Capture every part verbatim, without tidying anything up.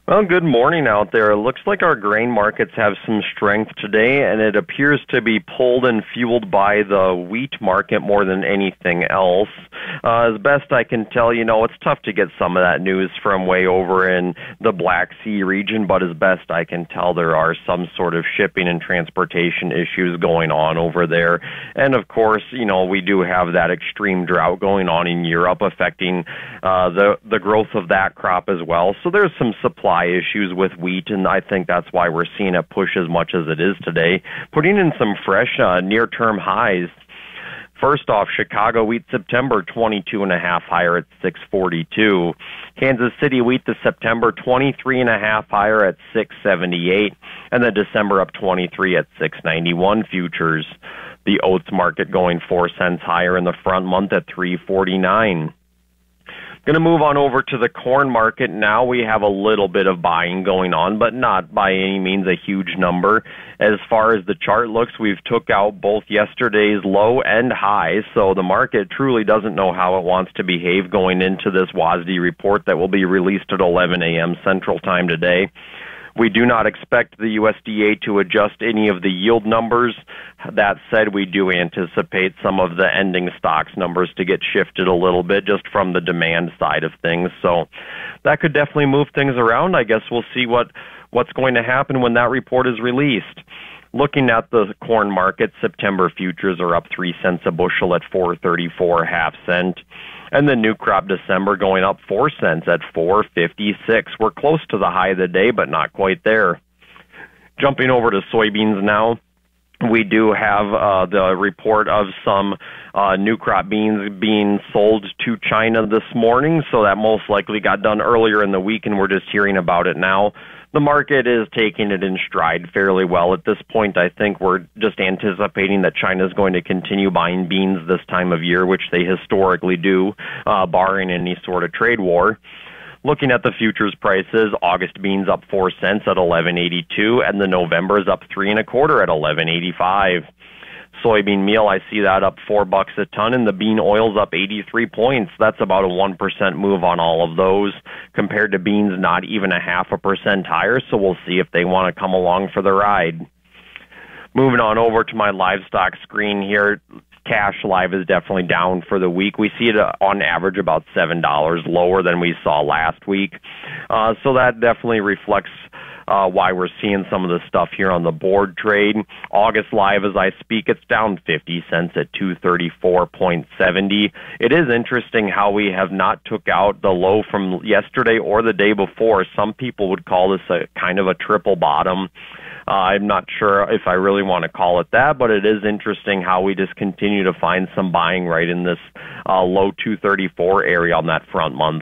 Well, good morning out there. It looks like our grain markets have some strength today, and it appears to be pulled and fueled by the wheat market more than anything else. Uh, as best I can tell, you know, it's tough to get some of that news from way over in the Black Sea region, but as best I can tell, there are some sort of shipping and transportation issues going on over there. And of course, you know, we do have that extreme drought going on in Europe affecting uh, the, the growth of that crop as well. So there's some supply issues with wheat, and I think that's why we're seeing it push as much as it is today, putting in some fresh uh, near-term highs. First off, Chicago wheat September twenty-two and a half higher at six forty-two. Kansas City wheat the September twenty-three and a half higher at six seventy-eight, and the December up twenty-three at six ninety-one futures. The oats market going four cents higher in the front month at three forty-nine. Going to move on over to the corn market now. We have a little bit of buying going on, but not by any means a huge number. As far as the chart looks, we've took out both yesterday's low and high, so the market truly doesn't know how it wants to behave going into this W A S D report that will be released at eleven a.m. Central Time today. We do not expect the U S D A to adjust any of the yield numbers. That said, we do anticipate some of the ending stocks numbers to get shifted a little bit just from the demand side of things. So that could definitely move things around. I guess we'll see what, what's going to happen when that report is released. Looking at the corn market, September futures are up three cents a bushel at four thirty-four half cent. And the new crop December going up four cents at four fifty-six. We're close to the high of the day, but not quite there. Jumping over to soybeans now. We do have uh, the report of some uh, new crop beans being sold to China this morning, so that most likely got done earlier in the week, and we're just hearing about it now. The market is taking it in stride fairly well at this point. I think we're just anticipating that China is going to continue buying beans this time of year, which they historically do, uh, barring any sort of trade war. Looking at the futures prices, August beans up four cents at eleven eighty-two, and the November is up three and a quarter at eleven eighty-five. Soybean meal, I see that up four bucks a ton, and the bean oil's up eighty-three points. That's about a one percent move on all of those, compared to beans not even a half a percent higher, so we'll see if they want to come along for the ride. Moving on over to my livestock screen here, cash live is definitely down for the week. We see it uh, on average about seven dollars lower than we saw last week, uh, so that definitely reflects Uh, why we're seeing some of the stuff here on the board trade. August live, as I speak, it's down fifty cents at two thirty-four seventy. It is interesting how we have not took out the low from yesterday or the day before. Some people would call this a kind of a triple bottom. Uh, I'm not sure if I really want to call it that, but it is interesting how we just continue to find some buying right in this uh, low two thirty-four area on that front month.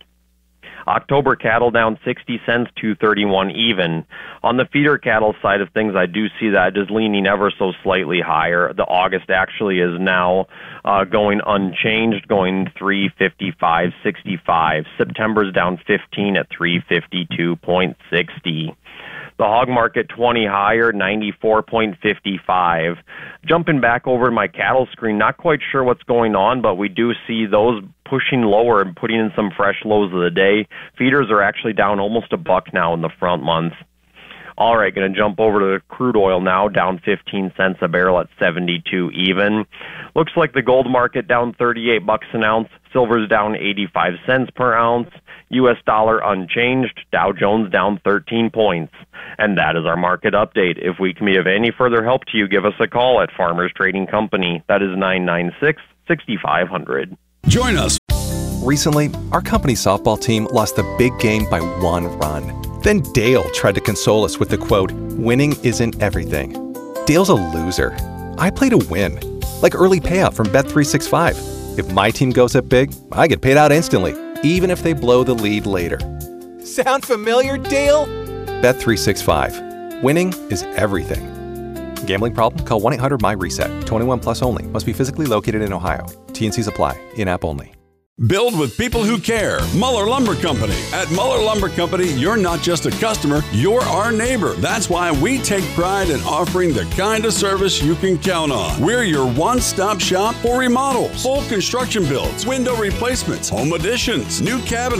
October cattle down sixty cents, two thirty-one even. On the feeder cattle side of things, I do see that just leaning ever so slightly higher. The August actually is now uh, going unchanged, going three fifty-five sixty-five. September's down fifteen at three fifty-two sixty. The hog market twenty higher, ninety-four fifty-five. Jumping back over to my cattle screen, not quite sure what's going on, but we do see those pushing lower and putting in some fresh lows of the day. Feeders are actually down almost a buck now in the front month. All right, going to jump over to crude oil now, down fifteen cents a barrel at seventy-two even. Looks like the gold market down thirty-eight bucks an ounce. Silver's down eighty-five cents per ounce. U S dollar unchanged. Dow Jones down thirteen points. And that is our market update. If we can be of any further help to you, give us a call at Farmers Trading Company. That is nine nine six, six five zero zero. Join us. Recently, our company softball team lost the big game by one run. Then Dale tried to console us with the quote, "Winning isn't everything." Dale's a loser. I play to win. Like early payout from Bet three sixty-five. If my team goes up big, I get paid out instantly, even if they blow the lead later. Sound familiar, Dale? Bet three sixty-five. Winning is everything. Gambling problem? Call one eight hundred M Y reset. twenty-one plus only. Must be physically located in Ohio. T and Cs apply. In-app only. Build with people who care. Muller Lumber Company. At Muller Lumber Company, you're not just a customer, you're our neighbor. That's why we take pride in offering the kind of service you can count on. We're your one-stop shop for remodels, full construction builds, window replacements, home additions, new cabinets,